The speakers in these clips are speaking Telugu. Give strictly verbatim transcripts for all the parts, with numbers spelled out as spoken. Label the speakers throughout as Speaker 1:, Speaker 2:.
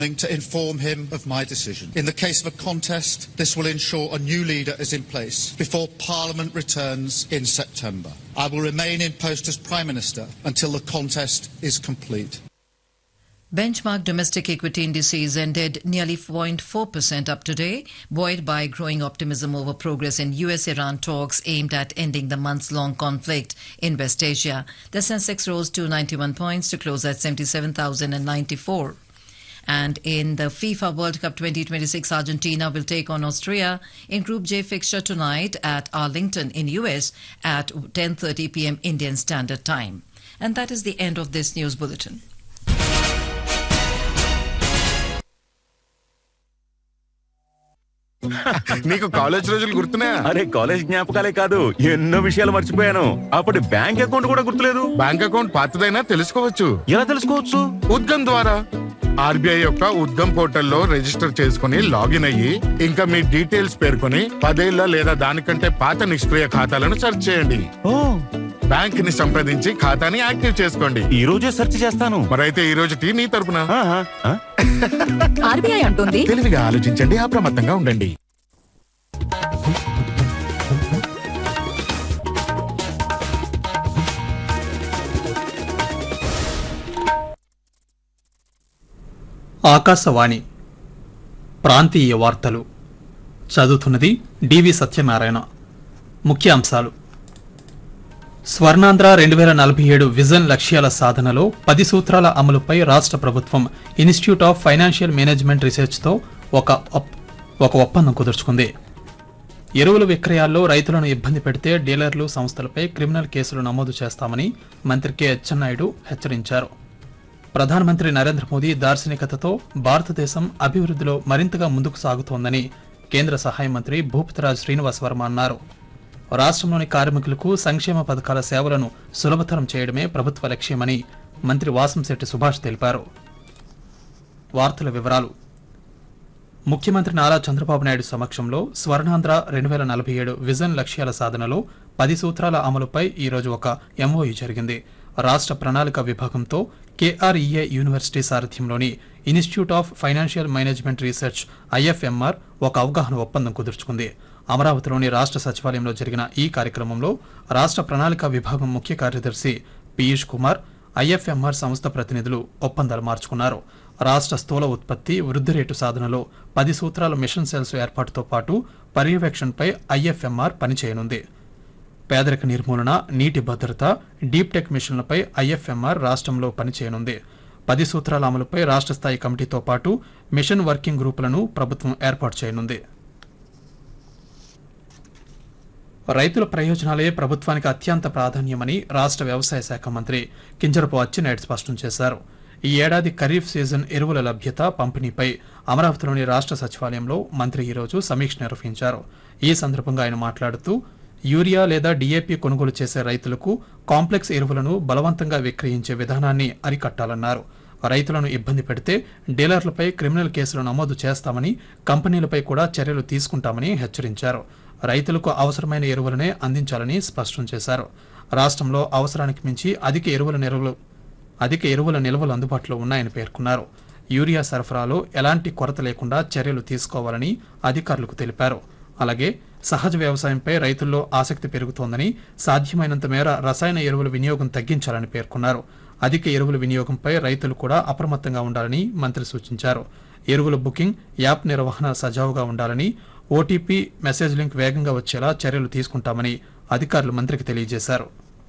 Speaker 1: to inform him of my decision. In the case of a contest, this will ensure a new leader is in place before Parliament returns in September. I will remain in post as Prime Minister until the contest is complete.
Speaker 2: Benchmark domestic equity indices ended nearly zero point four percent up today, buoyed by growing optimism over progress in U S Iran talks aimed at ending the months-long conflict in West Asia. The Sensex rose to ninety-one points to close at seventy-seven thousand ninety-four. And in the FIFA World Cup twenty twenty-six, Argentina will take on Austria in Group J fixture tonight at Arlington in U S at ten thirty p m Indian Standard Time. And that is the end of this news bulletin.
Speaker 3: నీకు కాలేజ్ రోజులు గుర్తున్నాయా?
Speaker 4: అరే కాలేజ్ జ్ఞాపకాలే కాదు ఎన్నో విషయాలు మర్చిపోయాను. అప్పుడు బ్యాంక్ అకౌంట్ కూడా గుర్తులేదు.
Speaker 3: బ్యాంక్ అకౌంట్ పాతదైనా తెలుసుకోవచ్చు.
Speaker 4: ఎలా తెలుసుకోవచ్చు?
Speaker 3: ఉద్గమ్ ద్వారా. ఆర్బీఐ యొక్క ఉద్గమ్ పోర్టల్లో రిజిస్టర్ చేసుకుని లాగిన్ అయ్యి ఇంకా మీ డీటెయిల్స్ పేర్కొని పదేళ్ల లేదా దానికంటే పాత నిష్క్రియ ఖాతాలను సెర్చ్ చేయండి.
Speaker 4: ఓ
Speaker 3: బ్యాంక్ ని సంప్రదించి ఖాతాని యాక్టివ్ చేసుకోండి.
Speaker 4: ఈ రోజే సెర్చ్ చేస్తాను.
Speaker 3: మరైతే ఈ రోజు టీ నీ తరపున.
Speaker 5: ఆర్బీఐ అంటుంది
Speaker 3: తెలివిగా ఆలోచించండి, అప్రమత్తంగా ఉండండి.
Speaker 6: ఆకాశవాణి ప్రాంతీయ వార్తలు చదువుతున్నది డివి సత్యనారాయణ. ముఖ్యాంశాలు: స్వర్ణాంధ్ర రెండు వేల నలభై ఏడు విజన్ లక్ష్యాల సాధనలో పది సూత్రాల అమలుపై రాష్ట్ర ప్రభుత్వం ఇన్స్టిట్యూట్ ఆఫ్ ఫైనాన్షియల్ మేనేజ్మెంట్ రీసెర్చ్తో ఒక ఒక ఒప్పందం కుదుర్చుకుంది. ఎరువుల విక్రయాల్లో రైతులను ఇబ్బంది పెడితే డీలర్లు, సంస్థలపై క్రిమినల్ కేసులు నమోదు చేస్తామని మంత్రి కె అచ్చెన్నాయుడు హెచ్చరించారు. ప్రధానమంత్రి నరేంద్ర మోదీ దార్శనికతతో భారతదేశం అభివృద్ధిలో మరింతగా ముందుకు సాగుతోందని కేంద్ర సహాయ మంత్రి భూపతిరాజ్ శ్రీనివాస్ వర్మ అన్నారు. రాష్ట్రంలోని కార్మికులకు సంక్షేమ పథకాల సేవలను సులభతరం చేయడమే ప్రభుత్వ లక్ష్యమని మంత్రి వాసంశెట్టి సుభాష్ తెలిపారు. వార్తల వివరాలు: ముఖ్యమంత్రి నారా చంద్రబాబు నాయుడు సమక్షంలో స్వర్ణాంధ్ర రెండు వేల నలభై ఏడు విజన్ లక్ష్యాల సాధనలో పది సూత్రాల అమలుపై ఈరోజు ఒక ఎంఓయూ జరిగింది. రాష్ట్ర ప్రణాళిక విభాగంతో కేఆర్ఈఏ university సారథ్యంలోని institute of financial management research IFMR ఒక అవగాహన ఒప్పందం కుదుర్చుకుంది. అమరావతిలోని రాష్ట్ర సచివాలయంలో జరిగిన ఈ కార్యక్రమంలో రాష్ట్ర ప్రణాళిక విభాగం ముఖ్య కార్యదర్శి పీయూష్ కుమార్, ఐఎఫ్ఎంఆర్ సంస్థ ప్రతినిధులు ఒప్పందాలు మార్చుకున్నారు. రాష్ట్ర స్థూల ఉత్పత్తి వృద్ధి రేటు సాధనలో పది సూత్రాల మిషన్ సెల్స్ ఏర్పాటుతో పాటు పర్యవేక్షణపై ఐఎఫ్ఎంఆర్ పనిచేయనుంది. పేదరిక నిర్మూలన, నీటి భద్రత, డీప్ టెక్ మిషన్లపై ఐఎఫ్ఎంఆర్ రాష్ట్రంలో పనిచేయనుంది. పది సూత్రాల అమలుపై రాష్ట్ర స్థాయి కమిటీతో పాటు మిషన్ వర్కింగ్ గ్రూపులను ప్రభుత్వం ఏర్పాటు చేయనుంది. రైతుల ప్రయోజనాలే ప్రభుత్వానికి అత్యంత ప్రాధాన్యమని రాష్ట్ర వ్యవసాయ శాఖ మంత్రి కింజరపు అచ్చెన్నాయుడు స్పష్టం చేశారు. ఈ ఏడాది ఖరీఫ్ సీజన్ ఎరువుల లభ్యత, పంపిణీపై అమరావతిలోని రాష్ట్ర సచివాలయంలో మంత్రి ఈరోజు సమీక్ష నిర్వహించారు. ఈ సందర్భంగా ఆయన మాట్లాడుతూ యూరియా లేదా డీఏపీ కొనుగోలు చేసే రైతులకు కాంప్లెక్స్ ఎరువులను బలవంతంగా విక్రయించే విధానాన్ని అరికట్టాలన్నారు. రైతులను ఇబ్బంది పెడితే డీలర్లపై క్రిమినల్ కేసులు నమోదు చేస్తామని, కంపెనీలపై కూడా చర్యలు తీసుకుంటామని హెచ్చరించారు. రైతులకు అవసరమైన ఎరువులనే అందించాలని స్పష్టం చేశారు. రాష్ట్రంలో అవసరానికి మించి అధిక ఎరువుల నిల్వలు అధిక ఎరువుల నిల్వలు అందుబాటులో ఉన్నాయని పేర్కొన్నారు. యూరియా సరఫరాలో ఎలాంటి కొరత లేకుండా చర్యలు తీసుకోవాలని అధికారులకు తెలిపారు. అలాగే సహజ వ్యవసాయంపై రైతుల్లో ఆసక్తి పెరుగుతోందని, సాధ్యమైనంత మేర రసాయన ఎరువుల వినియోగం తగ్గించాలని పేర్కొన్నారు. అధిక ఎరువుల వినియోగంపై రైతులు కూడా అప్రమత్తంగా ఉండాలని మంత్రి సూచించారు. ఎరువుల బుకింగ్, యాప్ నిర్వహణ సజావుగా ఉండాలని, ఓటీపీ మెసేజ్ లింక్ వేగంగా వచ్చేలా చర్యలు తీసుకుంటామని అధికారులు మంత్రికి తెలియజేశారు.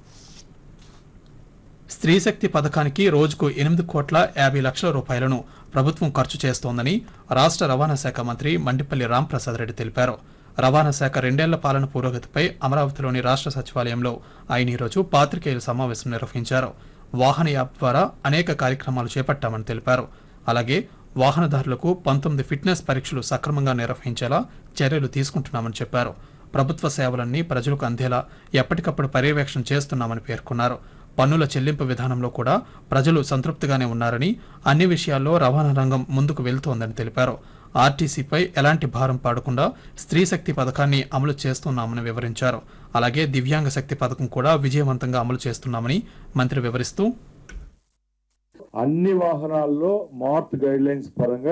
Speaker 6: స్త్రీశక్తి పథకానికి రోజుకు ఎనిమిది కోట్ల యాభై లక్షల రూపాయలను ప్రభుత్వం ఖర్చు చేస్తోందని రాష్ట్ర రవాణా శాఖ మంత్రి మండిపల్లి రాంప్రసాద్ రెడ్డి తెలిపారు. రవాణా శాఖ రెండేళ్ల పాలన పురోగతిపై అమరావతిలోని రాష్ట్ర సచివాలయంలో ఆయన ఈరోజు పాత్రికేయుల సమావేశం నిర్వహించారు. వాహన యాప్ ద్వారా అనేక కార్యక్రమాలు చేపట్టామని తెలిపారు. అలాగే వాహనదారులకు పంతొమ్మిది ఫిట్నెస్ పరీక్షలు సక్రమంగా నిర్వహించేలా చర్యలు తీసుకుంటున్నామని చెప్పారు. ప్రభుత్వ సేవలన్నీ ప్రజలకు అందేలా ఎప్పటికప్పుడు పర్యవేక్షణ చేస్తున్నామని పేర్కొన్నారు. పన్నుల చెల్లింపు విధానంలో కూడా ప్రజలు సంతృప్తిగానే ఉన్నారని, అన్ని విషయాల్లో రవాణా రంగం ముందుకు వెళ్తోందని తెలిపారు. ఆర్టీసీపై ఎలాంటి భారం పడకుండా స్త్రీశక్తి పథకాన్ని అమలు చేస్తున్నామని వివరించారు. అలాగే దివ్యాంగ శక్తి పథకం కూడా విజయవంతంగా అమలు చేస్తున్నామని మంత్రి వివరిస్తూ,
Speaker 5: అన్ని వాహనాల్లో మార్ట్ గైడ్ లైన్స్ పరంగా